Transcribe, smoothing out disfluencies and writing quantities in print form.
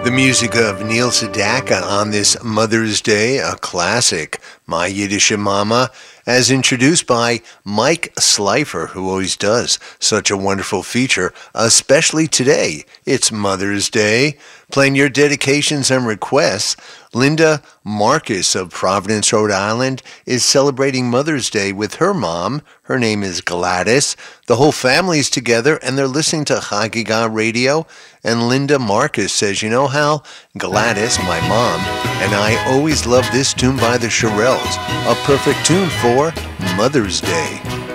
The music of Neil Sedaka on this Mother's Day, a classic, My Yiddish Mama, as introduced by Mike Slifer, who always does such a wonderful feature, especially today. It's Mother's Day. Playing your dedications and requests, Linda Marcus of Providence, Rhode Island, is celebrating Mother's Day with her mom. Her name is Gladys. The whole family's together, and they're listening to Chagiga Radio. And Linda Marcus says, you know, Hal, Gladys, my mom, and I always love this tune by the Shirelles, a perfect tune for Mother's Day.